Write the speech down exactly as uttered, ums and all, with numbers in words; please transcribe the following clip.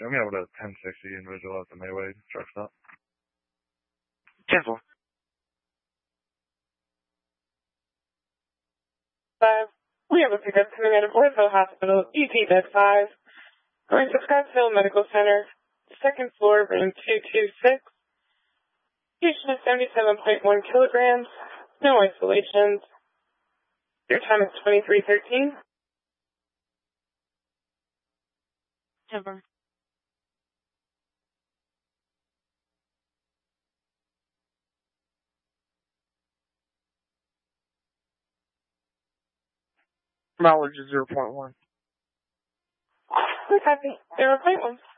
Show me over to ten sixty individual at the Mayway truck stop. ten four. Five. We have a pickup coming out of Orville Hospital, E P bed five, going to Scottsdale Medical Center, second floor, room two two six. Patient is seventy-seven point one kilograms, no isolations. Your time is twenty-three thirteen. Denver. Mileage is zero point one. We copy. zero point one.